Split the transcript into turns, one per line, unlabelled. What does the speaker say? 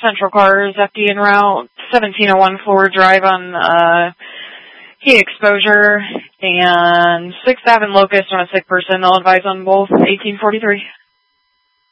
Central Cars, FD en route, 1701 Forward Drive on key exposure, and 6th Ave and Locust on a sick person. I'll advise on both 1843.